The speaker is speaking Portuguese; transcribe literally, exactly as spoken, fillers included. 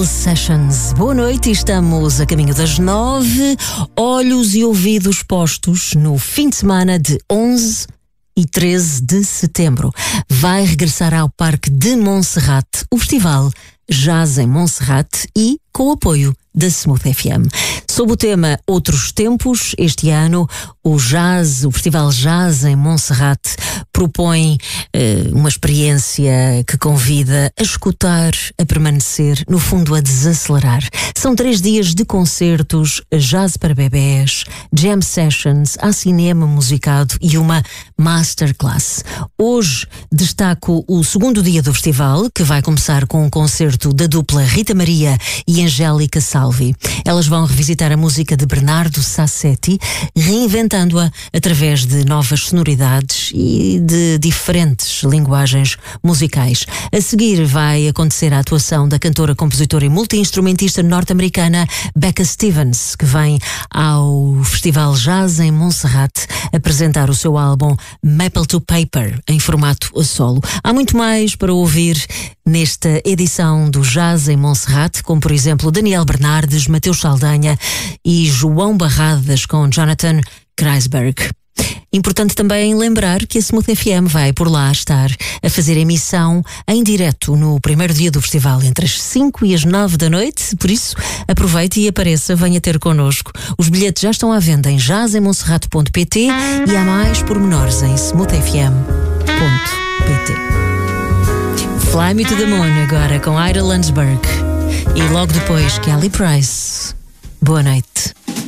Jam Sessions. Boa noite, estamos a caminho das nove. Olhos e ouvidos postos no fim de semana de onze e treze de setembro. Vai regressar ao Parque de Monserrate o festival Jazz em Monserrate e com o apoio da Smooth F M. Sob o tema Outros Tempos, este ano o Jazz, o Festival Jazz em Monserrate propõe eh, uma experiência que convida a escutar, a permanecer, no fundo a desacelerar. São três dias de concertos, jazz para bebés, jam sessions, há cinema musicado e uma masterclass. Hoje destaco o segundo dia do festival, que vai começar com um concerto da dupla Rita Maria e Angélica Salvi. Elas vão revisitar a música de Bernardo Sassetti, reinventando-a através de novas sonoridades e de diferentes linguagens musicais. A seguir vai acontecer a atuação da cantora, compositora e multi-instrumentista norte-americana Becca Stevens, que vem ao Festival Jazz em Monserrate apresentar o seu álbum Maple to Paper em formato a solo. Há muito mais para ouvir nesta edição do Jazz em Monserrate, como por exemplo Daniel Bernardes, Mateus Saldanha e João Barradas com Jonathan Kreisberg. Importante também lembrar que a Smooth F M vai por lá estar a fazer emissão em direto no primeiro dia do festival, entre as cinco e as nove da noite, por isso aproveite e apareça, venha ter connosco. Os bilhetes já estão à venda em jazz em monserrate ponto pt e há mais pormenores em smooth f m ponto p t. Fly Me to the Moon agora com Ira Landsberg e logo depois Kelly Price. Boa noite.